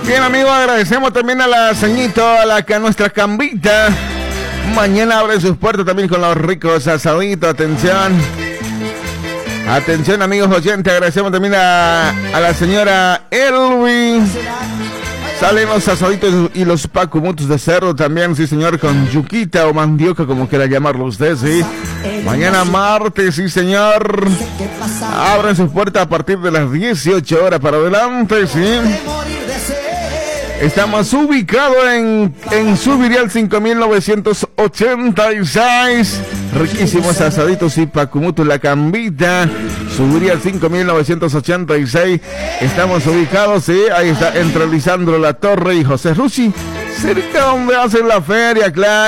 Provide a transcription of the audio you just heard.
Bien, amigos, agradecemos también a la ceñito, a nuestra cambita. Mañana abre sus puertas también con los ricos asaditos. Atención. Atención, amigos oyentes. Agradecemos también a la señora Elwin. Salen los asaditos y los pacumutos de cerdo también, sí señor, con yuquita o mandioca, como quiera llamarlo usted, sí. Mañana martes, sí señor. Abren sus puertas a partir de las 18 horas para adelante, sí. Estamos ubicados en Subirial 5986. Riquísimos asaditos y pacumutos, la cambita. Subirial 5986. Estamos ubicados, sí. Ahí está, entre Lisandro La Torre y José Rusi. Cerca donde hacen la feria, claro.